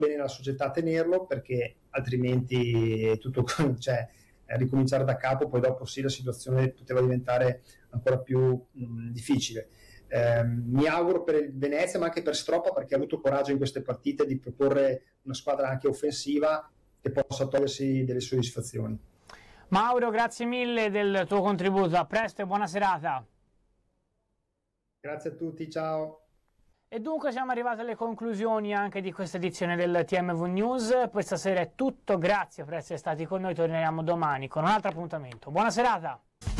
bene la società a tenerlo, perché altrimenti tutto cioè, ricominciare da capo, poi dopo sì la situazione poteva diventare ancora più difficile. Mi auguro per il Venezia, ma anche per Stroppa, perché ha avuto coraggio in queste partite di proporre una squadra anche offensiva che possa togliersi delle soddisfazioni. Mauro, grazie mille del tuo contributo, a presto e buona serata. Grazie a tutti, ciao. E dunque siamo arrivati alle conclusioni anche di questa edizione del TMV News. Questa sera è tutto, grazie per essere stati con noi, torneremo domani con un altro appuntamento. Buona serata!